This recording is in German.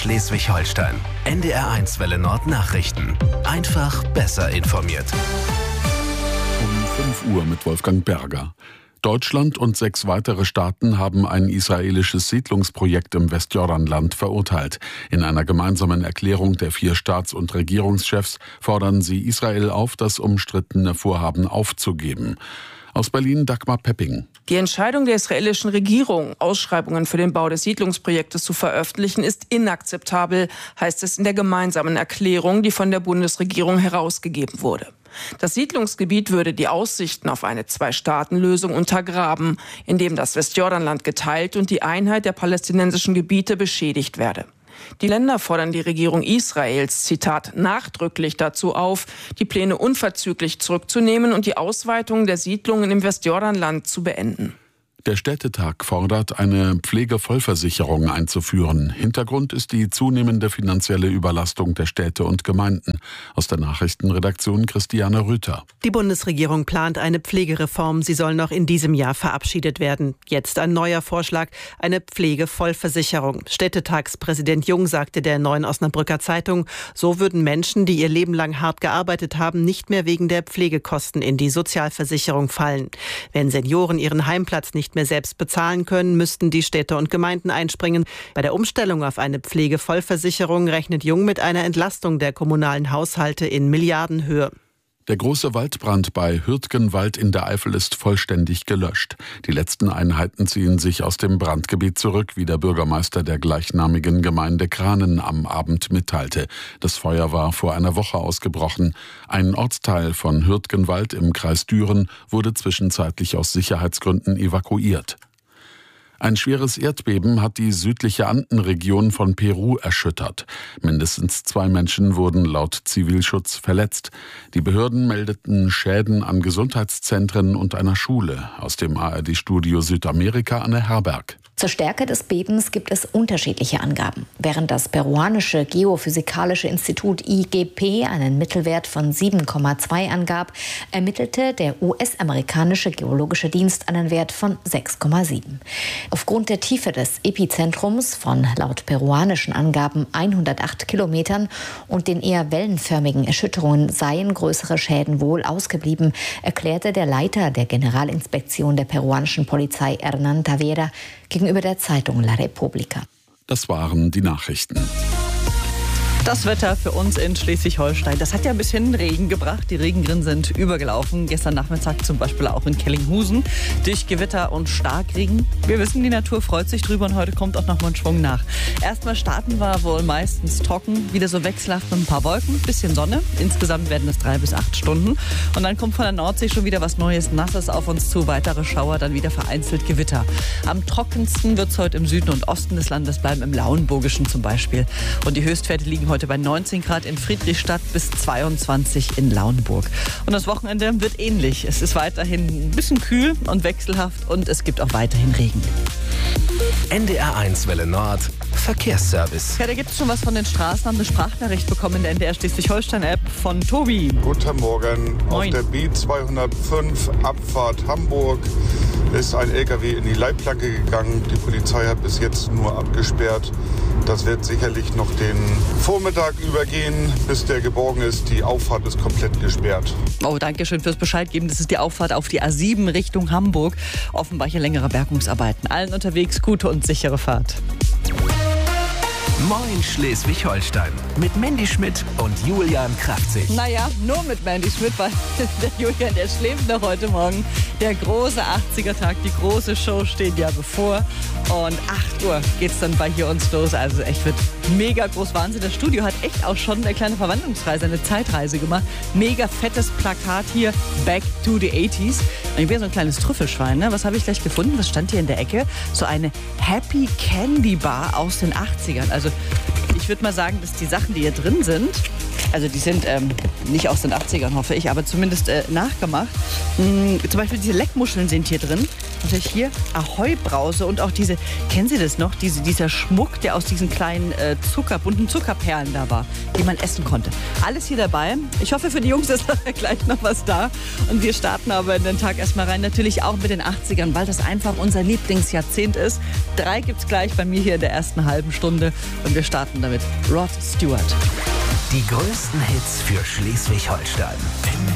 Schleswig-Holstein. NDR1 Welle Nord Nachrichten. Einfach besser informiert. Um 5 Uhr mit Wolfgang Berger. Deutschland und 6 weitere Staaten haben ein israelisches Siedlungsprojekt im Westjordanland verurteilt. In einer gemeinsamen Erklärung der 4 Staats- und Regierungschefs fordern sie Israel auf, das umstrittene Vorhaben aufzugeben. Aus Berlin Dagmar Pepping. Die Entscheidung der israelischen Regierung, Ausschreibungen für den Bau des Siedlungsprojektes zu veröffentlichen, ist inakzeptabel, heißt es in der gemeinsamen Erklärung, die von der Bundesregierung herausgegeben wurde. Das Siedlungsgebiet würde die Aussichten auf eine Zwei-Staaten-Lösung untergraben, indem das Westjordanland geteilt und die Einheit der palästinensischen Gebiete beschädigt werde. Die Länder fordern die Regierung Israels, Zitat, nachdrücklich dazu auf, die Pläne unverzüglich zurückzunehmen und die Ausweitung der Siedlungen im Westjordanland zu beenden. Der Städtetag fordert, eine Pflegevollversicherung einzuführen. Hintergrund ist die zunehmende finanzielle Überlastung der Städte und Gemeinden. Aus der Nachrichtenredaktion Christiane Rüther. Die Bundesregierung plant eine Pflegereform. Sie soll noch in diesem Jahr verabschiedet werden. Jetzt ein neuer Vorschlag, eine Pflegevollversicherung. Städtetagspräsident Jung sagte der Neuen Osnabrücker Zeitung, so würden Menschen, die ihr Leben lang hart gearbeitet haben, nicht mehr wegen der Pflegekosten in die Sozialversicherung fallen. Wenn Senioren ihren Heimplatz nicht mehr selbst bezahlen können, müssten die Städte und Gemeinden einspringen. Bei der Umstellung auf eine Pflegevollversicherung rechnet Jung mit einer Entlastung der kommunalen Haushalte in Milliardenhöhe. Der große Waldbrand bei Hürtgenwald in der Eifel ist vollständig gelöscht. Die letzten Einheiten ziehen sich aus dem Brandgebiet zurück, wie der Bürgermeister der gleichnamigen Gemeinde Kranen am Abend mitteilte. Das Feuer war vor einer Woche ausgebrochen. Ein Ortsteil von Hürtgenwald im Kreis Düren wurde zwischenzeitlich aus Sicherheitsgründen evakuiert. Ein schweres Erdbeben hat die südliche Andenregion von Peru erschüttert. Mindestens 2 Menschen wurden laut Zivilschutz verletzt. Die Behörden meldeten Schäden an Gesundheitszentren und einer Schule. Aus dem ARD-Studio Südamerika Anne Herberg. Zur Stärke des Bebens gibt es unterschiedliche Angaben. Während das peruanische Geophysikalische Institut IGP einen Mittelwert von 7,2 angab, ermittelte der US-amerikanische Geologische Dienst einen Wert von 6,7. Aufgrund der Tiefe des Epizentrums von laut peruanischen Angaben 108 Kilometern und den eher wellenförmigen Erschütterungen seien größere Schäden wohl ausgeblieben, erklärte der Leiter der Generalinspektion der peruanischen Polizei Hernán Tavera gegenüber der Zeitung La Repubblica. Das waren die Nachrichten. Das Wetter für uns in Schleswig-Holstein, das hat ja ein bisschen Regen gebracht. Die Regenrinnen sind übergelaufen. Gestern Nachmittag zum Beispiel auch in Kellinghusen durch Gewitter und Starkregen. Wir wissen, die Natur freut sich drüber und heute kommt auch noch mal ein Schwung nach. Erstmal starten wir wohl meistens trocken, wieder so wechselhaft mit ein paar Wolken, bisschen Sonne. Insgesamt werden es 3 bis 8 Stunden. Und dann kommt von der Nordsee schon wieder was Neues, Nasses auf uns zu. Weitere Schauer, dann wieder vereinzelt Gewitter. Am trockensten wird es heute im Süden und Osten des Landes bleiben, im Lauenburgischen zum Beispiel. Und die Höchstwerte liegen heute bei 19 Grad in Friedrichstadt bis 22 in Lauenburg. Und das Wochenende wird ähnlich. Es ist weiterhin ein bisschen kühl und wechselhaft und es gibt auch weiterhin Regen. NDR1 Welle Nord Verkehrsservice. Ja, da gibt es schon was von den Straßen. Haben eine Sprachnachricht bekommen in der NDR Schleswig-Holstein-App von Tobi. Guten Morgen. Moin. Auf der B205 Abfahrt Hamburg ist ein LKW in die Leitplanke gegangen. Die Polizei hat bis jetzt nur abgesperrt. Das wird sicherlich noch den Vormittag übergehen, bis der geborgen ist. Die Auffahrt ist komplett gesperrt. Oh, danke schön fürs Bescheid geben. Das ist die Auffahrt auf die A7 Richtung Hamburg. Offenbar hier längere Bergungsarbeiten. Allen unterwegs gute und sichere Fahrt. Moin Schleswig-Holstein mit Mandy Schmidt und Julian Kraftzig. Naja, nur mit Mandy Schmidt, weil der Julian, der schläft noch heute Morgen. Der große 80er-Tag, die große Show steht ja bevor. Und 8 Uhr geht's dann bei hier uns los. Also echt wird mega groß Wahnsinn. Das Studio hat echt auch schon eine kleine Verwandlungsreise, eine Zeitreise gemacht. Mega fettes Plakat hier, Back to the 80s. Ich bin so ein kleines Trüffelschwein, ne? Was habe ich gleich gefunden? Was stand hier in der Ecke? So eine Happy Candy Bar aus den 80ern. Also ich würde mal sagen, dass die Sachen, die hier drin sind, also die sind nicht aus den 80ern, hoffe ich, aber zumindest nachgemacht. Zum Beispiel diese Leckmuscheln sind hier drin. Natürlich hier Ahoi-Brause und auch diese, kennen Sie das noch? Dieser Schmuck, der aus diesen kleinen bunten Zuckerperlen da war, die man essen konnte. Alles hier dabei. Ich hoffe, für die Jungs ist nachher gleich noch was da. Und wir starten aber in den Tag erstmal rein. Natürlich auch mit den 80ern, weil das einfach unser Lieblingsjahrzehnt ist. 3 gibt's gleich bei mir hier in der ersten halben Stunde. Und wir starten damit Rod Stewart. Die größten Hits für Schleswig-Holstein.